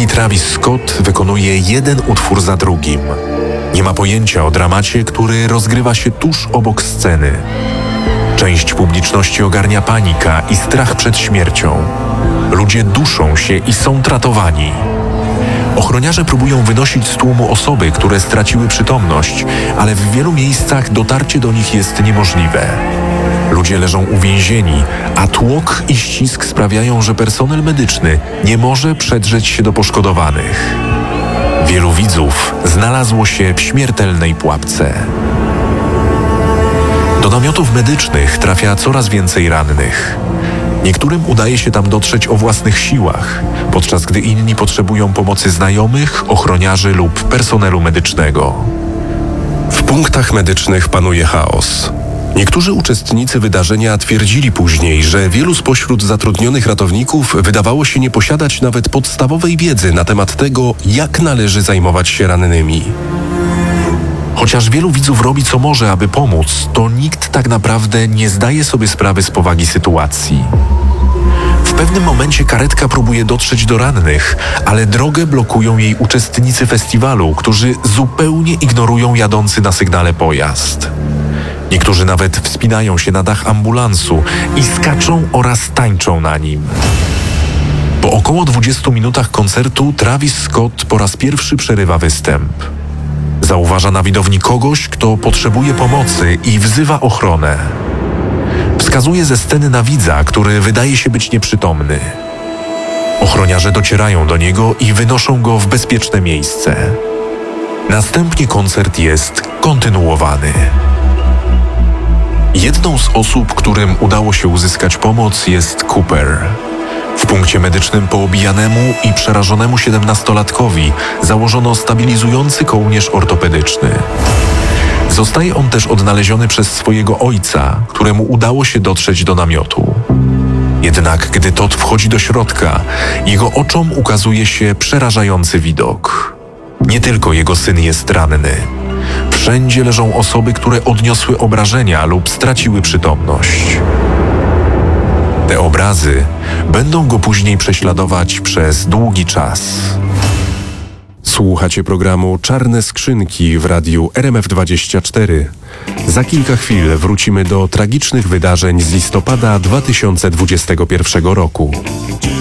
Muzyki Travis Scott wykonuje jeden utwór za drugim. Nie ma pojęcia o dramacie, który rozgrywa się tuż obok sceny. Część publiczności ogarnia panika i strach przed śmiercią. Ludzie duszą się i są tratowani. Ochroniarze próbują wynosić z tłumu osoby, które straciły przytomność, ale w wielu miejscach dotarcie do nich jest niemożliwe. Ludzie leżą uwięzieni, a tłok i ścisk sprawiają, że personel medyczny nie może przedrzeć się do poszkodowanych. Wielu widzów znalazło się w śmiertelnej pułapce. Do namiotów medycznych trafia coraz więcej rannych. Niektórym udaje się tam dotrzeć o własnych siłach, podczas gdy inni potrzebują pomocy znajomych, ochroniarzy lub personelu medycznego. W punktach medycznych panuje chaos. Niektórzy uczestnicy wydarzenia twierdzili później, że wielu spośród zatrudnionych ratowników wydawało się nie posiadać nawet podstawowej wiedzy na temat tego, jak należy zajmować się rannymi. Chociaż wielu widzów robi co może, aby pomóc, to nikt tak naprawdę nie zdaje sobie sprawy z powagi sytuacji. W pewnym momencie karetka próbuje dotrzeć do rannych, ale drogę blokują jej uczestnicy festiwalu, którzy zupełnie ignorują jadący na sygnale pojazd. Niektórzy nawet wspinają się na dach ambulansu i skaczą oraz tańczą na nim. Po około 20 minutach koncertu Travis Scott po raz pierwszy przerywa występ. Zauważa na widowni kogoś, kto potrzebuje pomocy i wzywa ochronę. Wskazuje ze sceny na widza, który wydaje się być nieprzytomny. Ochroniarze docierają do niego i wynoszą go w bezpieczne miejsce. Następnie koncert jest kontynuowany. Jedną z osób, którym udało się uzyskać pomoc, jest Cooper. W punkcie medycznym poobijanemu i przerażonemu 17-latkowi założono stabilizujący kołnierz ortopedyczny. Zostaje on też odnaleziony przez swojego ojca, któremu udało się dotrzeć do namiotu. Jednak gdy Todd wchodzi do środka, jego oczom ukazuje się przerażający widok. Nie tylko jego syn jest ranny. Wszędzie leżą osoby, które odniosły obrażenia lub straciły przytomność. Te obrazy będą go później prześladować przez długi czas. Słuchacie programu Czarne Skrzynki w radiu RMF24. Za kilka chwil wrócimy do tragicznych wydarzeń z listopada 2021 roku.